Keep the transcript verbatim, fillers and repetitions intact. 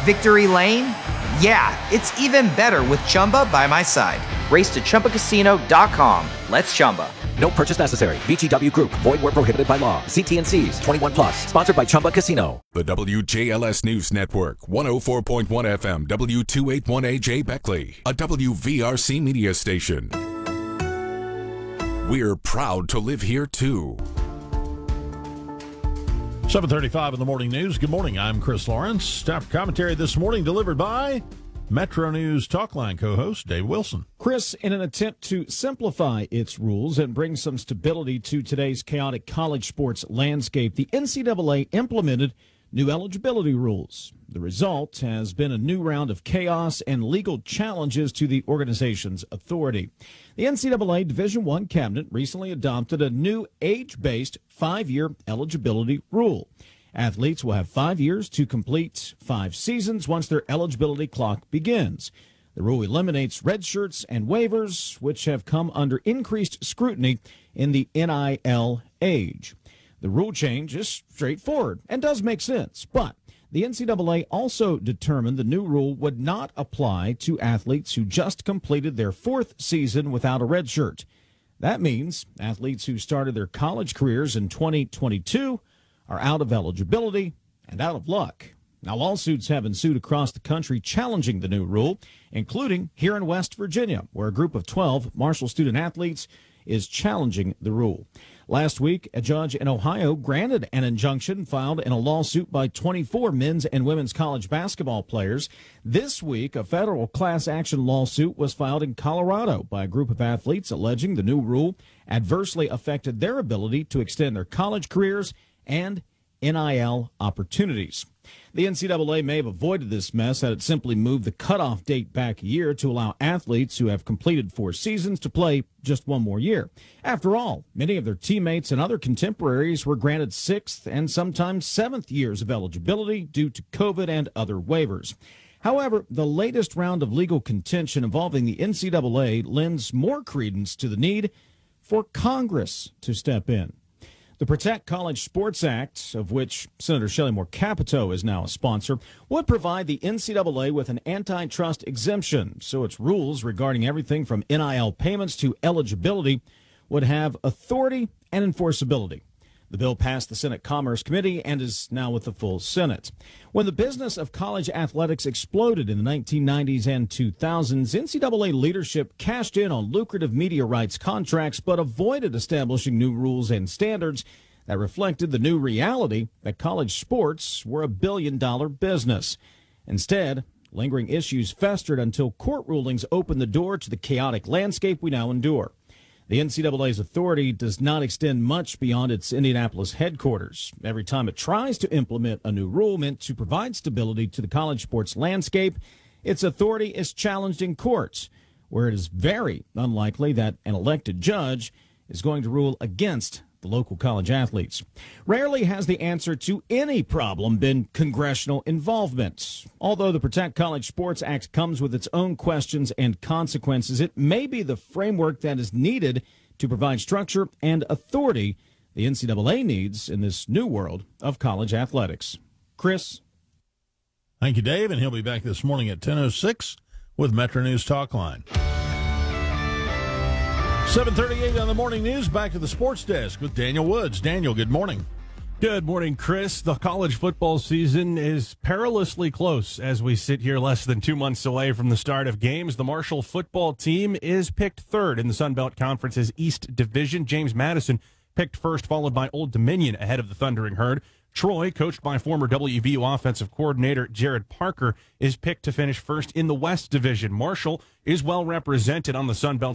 Victory Lane? Yeah, it's even better with Chumba by my side. Race to Chumba Casino dot com. Let's Chumba. No purchase necessary. V G W Group. Void where prohibited by law. See T and C's. twenty-one plus. Sponsored by Chumba Casino. The W J L S News Network. one oh four point one F M. W two eighty-one A J Beckley. A W V R C media station. We're proud to live here, too. seven thirty-five in the morning news. Good morning. I'm Chris Lawrence. Staff commentary this morning delivered by Metro News Talkline co-host Dave Wilson. Chris, in an attempt to simplify its rules and bring some stability to today's chaotic college sports landscape, the N C double A implemented new eligibility rules. The result has been a new round of chaos and legal challenges to the organization's authority. The N C double A Division I cabinet recently adopted a new age-based five-year eligibility rule. Athletes will have five years to complete five seasons once their eligibility clock begins. The rule eliminates red shirts and waivers, which have come under increased scrutiny in the N I L age. The rule change is straightforward and does make sense, but the N C double A also determined the new rule would not apply to athletes who just completed their fourth season without a red shirt. That means athletes who started their college careers in twenty twenty-two are out of eligibility and out of luck. Now, lawsuits have ensued across the country challenging the new rule, including here in West Virginia, where a group of twelve Marshall student athletes is challenging the rule. Last week, a judge in Ohio granted an injunction filed in a lawsuit by twenty-four men's and women's college basketball players. This week, a federal class action lawsuit was filed in Colorado by a group of athletes alleging the new rule adversely affected their ability to extend their college careers and N I L opportunities. The N C double A may have avoided this mess had it simply moved the cutoff date back a year to allow athletes who have completed four seasons to play just one more year. After all, many of their teammates and other contemporaries were granted sixth and sometimes seventh years of eligibility due to COVID and other waivers. However, the latest round of legal contention involving the N C double A lends more credence to the need for Congress to step in. The Protect College Sports Act, of which Senator Shelley Moore Capito is now a sponsor, would provide the N C double A with an antitrust exemption, so its rules regarding everything from N I L payments to eligibility would have authority and enforceability. The bill passed the Senate Commerce Committee and is now with the full Senate. When the business of college athletics exploded in the nineteen nineties and two thousands, N C double A leadership cashed in on lucrative media rights contracts but avoided establishing new rules and standards that reflected the new reality that college sports were a billion-dollar business. Instead, lingering issues festered until court rulings opened the door to the chaotic landscape we now endure. The N C double A's authority does not extend much beyond its Indianapolis headquarters. Every time it tries to implement a new rule meant to provide stability to the college sports landscape, its authority is challenged in courts, where it is very unlikely that an elected judge is going to rule against the local college athletes. Rarely has the answer to any problem been congressional involvement. Although the Protect College Sports Act comes with its own questions and consequences, it may be the framework that is needed to provide structure and authority the N C double A needs in this new world of college athletics. Chris? Thank you, Dave, and he'll be back this morning at ten oh six with Metro News Talkline. seven thirty-eight on the morning news. Back to the sports desk with Daniel Woods. Daniel, good morning. Good morning, Chris. The college football season is perilously close as we sit here less than two months away from the start of games. The Marshall football team is picked third in the Sun Belt Conference's East Division. James Madison picked first, followed by Old Dominion ahead of the Thundering Herd. Troy, coached by former W V U offensive coordinator Jared Parker, is picked to finish first in the West Division. Marshall is well represented on the Sun Belt